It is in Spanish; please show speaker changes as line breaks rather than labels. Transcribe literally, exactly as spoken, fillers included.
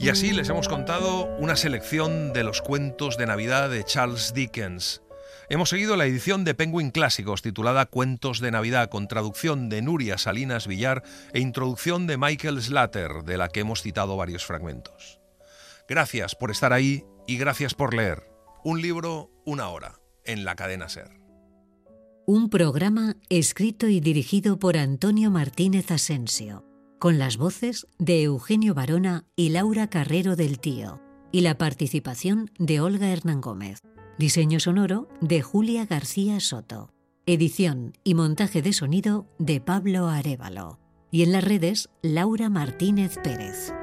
Y así les hemos contado una selección de los cuentos de Navidad de Charles Dickens. Hemos seguido la edición de Penguin Clásicos titulada Cuentos de Navidad, con traducción de Nuria Salinas Villar e introducción de Michael Slater, de la que hemos citado varios fragmentos. Gracias por estar ahí y gracias por leer. Un libro, una hora, en la cadena SER.
Un programa escrito y dirigido por Antonio Martínez Asensio, con las voces de Eugenio Barona y Laura Carrero del Tío, y la participación de Olga Hernán Gómez. Diseño sonoro de Julia García Soto. Edición y montaje de sonido de Pablo Arévalo. Y en las redes, Laura Martínez Pérez.